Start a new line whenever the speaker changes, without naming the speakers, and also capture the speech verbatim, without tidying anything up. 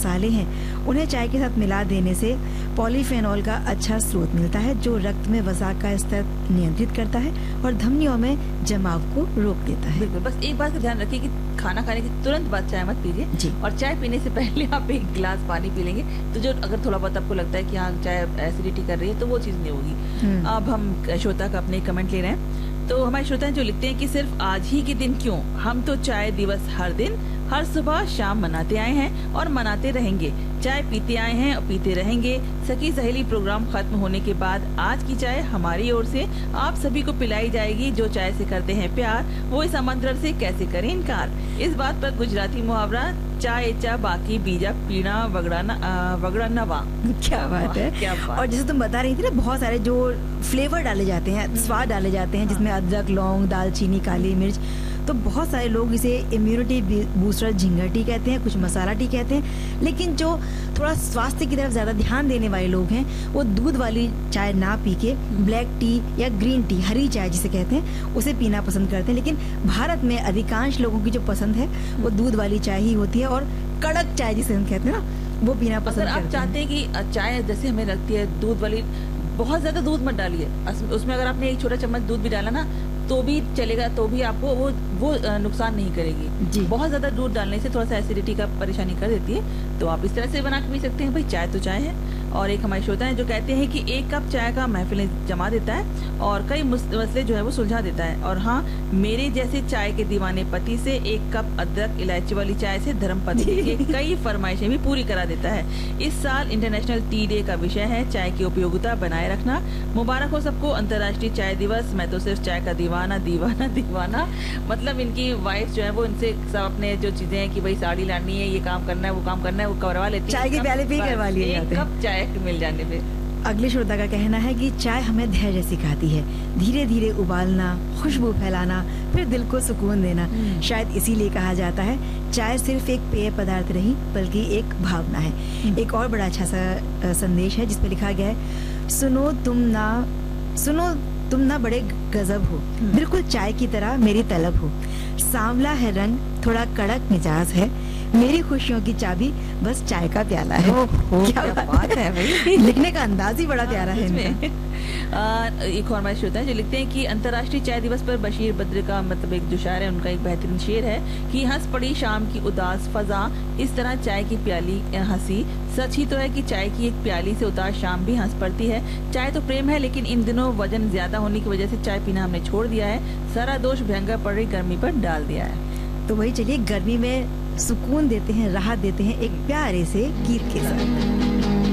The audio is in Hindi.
मसाले हैं उन्हें चाय के साथ मिला देने से पॉलीफेनॉल का अच्छा स्रोत मिलता है जो रक्त में वसा का स्तर नियंत्रित करता है और धमनियों में जमाव को रोक देता है।
बिल्कुल, बस एक बात का ध्यान रखिए कि खाना खाने के तुरंत बाद चाय मत पीजिए और चाय पीने से पहले आप एक गिलास पानी पी लेंगे तो जो अगर थोड़ा बहुत आपको लगता है कि हाँ चाय एसिडिटी कर रही है तो वो चीज नहीं होगी। अब हम श्रोता का अपने कमेंट ले रहे हैं तो हमारे श्रोता जो लिखते हैं कि सिर्फ आज ही के दिन क्यों, हम तो चाय दिवस हर दिन हर सुबह शाम मनाते आए हैं और मनाते रहेंगे। चाय पीते आए हैं और पीते रहेंगे। सखी सहेली प्रोग्राम खत्म होने के बाद आज की चाय हमारी ओर से आप सभी को पिलाई जाएगी। जो चाय से करते हैं प्यार वो इस आमंत्रण से कैसे करें इनकार। इस बात पर गुजराती मुहावरा चाय चा बाकी बीजा पीना वगड़ाना वगड़ाना वाह।
क्या बात है, क्या बात। और जैसे तुम बता रही थी ना बहुत सारे जो फ्लेवर डाले जाते हैं, स्वाद डाले जाते हैं जिसमें अदरक, लौंग, दालचीनी, काली मिर्च, तो बहुत सारे लोग इसे इम्यूनिटी बूस्टर झिंगा टी कहते हैं, कुछ मसाला टी कहते हैं। लेकिन जो थोड़ा स्वास्थ्य की तरफ ज्यादा ध्यान देने वाले लोग हैं वो दूध वाली चाय ना पी के ब्लैक टी या ग्रीन टी, हरी चाय जिसे कहते हैं, उसे पीना पसंद करते हैं। लेकिन भारत में अधिकांश लोगों की जो पसंद है वो दूध वाली चाय ही होती है और कड़क चाय जिसे हम कहते हैं ना वो पीना पसंद करते हैं।
आप चाहते हैं कि चाय जैसे हमें लगती है दूध वाली, बहुत ज्यादा दूध मत डालिए उसमें। अगर आपने एक छोटा चम्मच दूध भी डाला ना तो भी चलेगा, तो भी आपको वो वो नुकसान नहीं करेगी जी। बहुत ज्यादा दूध डालने से थोड़ा सा एसिडिटी का परेशानी कर देती है, तो आप इस तरह से बना के पी सकते हैं। भाई चाय तो चाय है। और एक हमारे श्रोता है जो कहते हैं कि एक कप चाय का महफिलें जमा देता है और कई मसले जो है वो सुलझा देता है। और हाँ, मेरे जैसे चाय के दीवाने पति से एक कप अदरक इलायची वाली चाय से धर्म पत्नी के कई फरमाइशें भी पूरी करा देता है। इस साल इंटरनेशनल टी डे का विषय है चाय की उपयोगिता बनाए रखना। मुबारक हो सबको अंतर्राष्ट्रीय चाय दिवस। मैं तो सिर्फ चाय का दीवाना दीवाना दीवाना। मतलब इनकी वाइफ जो है वो इनसे सब अपने जो चीजें हैं कि भाई साड़ी लानी है, ये काम करना है, वो काम करना है, वो करवा लेती है।
चाय के प्याले भी करवा लिए
एक कप चाय मिल जाने पे।
अगले श्रोता का कहना है कि चाय हमें धैर्य सिखाती है, धीरे धीरे उबालना, खुशबू फैलाना, फिर दिल को सुकून देना। शायद इसीलिए कहा जाता है चाय सिर्फ एक पेय पदार्थ नहीं बल्कि एक भावना है। एक और बड़ा अच्छा सा संदेश है जिसपे लिखा गया है, सुनो तुम ना सुनो तुम ना बड़े गजब हो, बिल्कुल चाय की तरह मेरी तलब हो। सांवला है रंग, थोड़ा कड़क मिजाज है, मेरी खुशियों की चाबी बस चाय का प्याला है।
ओ, ओ, क्या, क्या बात है भाई।
लिखने का अंदाज ही बड़ा प्यारा है इनका।
आ, एक और हमारे श्रोता है जो लिखते हैं कि अंतर्राष्ट्रीय चाय दिवस पर बशीर बद्र का मतलब एक जो शायर है उनका एक बेहतरीन शेर है कि हंस पड़ी शाम की उदास फजा, इस तरह चाय की प्याली हंसी। सच ही तो है कि चाय की एक प्याली से उदास शाम भी हंस पड़ती है। चाय तो प्रेम है, लेकिन इन दिनों वजन ज्यादा होने की वजह से चाय पीना हमने छोड़ दिया है। सारा दोष भयंकर पड़ रही गर्मी पर डाल दिया है।
तो वही चलिए गर्मी में सुकून देते हैं, राहत देते हैं एक प्यारे से गीत के साथ।